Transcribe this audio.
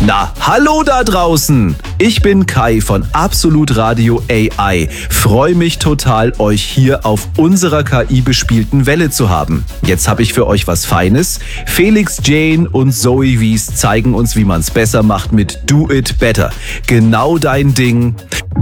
Na, hallo da draußen! Ich bin Kai von Absolut Radio AI. Freue mich total, euch hier auf unserer KI-bespielten Welle zu haben. Jetzt habe ich für euch was Feines. Felix, Jane und Zoe Wies zeigen uns, wie man es besser macht mit Do It Better. Genau dein Ding.